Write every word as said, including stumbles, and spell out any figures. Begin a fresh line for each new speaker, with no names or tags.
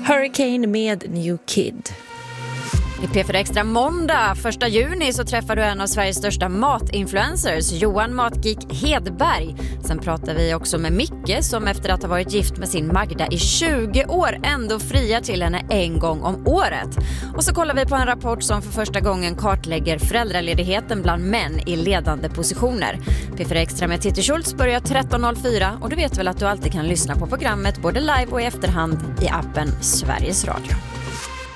Hurricane med New Kid.
I P fyra Extra måndag första juni så träffar du en av Sveriges största matinfluencers, Johan Matgeek Hedberg. Sen pratar vi också med Micke som efter att ha varit gift med sin Magda i tjugo år ändå friar till henne en gång om året. Och så kollar vi på en rapport som för första gången kartlägger föräldraledigheten bland män i ledande positioner. P fyra Extra med Titti Schultz börjar tretton noll fyra och du vet väl att du alltid kan lyssna på programmet både live och i efterhand i appen Sveriges Radio.